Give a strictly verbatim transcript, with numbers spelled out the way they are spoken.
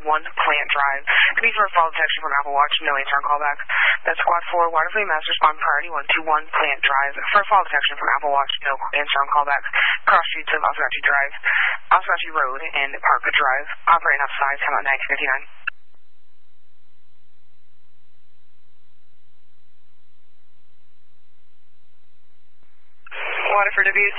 one Plant Drive. Could be for a fall detection from Apple Watch, no answer on callback. That's Squad four, Waterview Mass, respond priority one two one Plant Drive. For a fall detection from Apple Watch, no answer on callback. Cross streets of Osagachi Drive, Osagachi Road, and Parker Drive. Operating outside, time out nineteen fifty-nine. Waterford W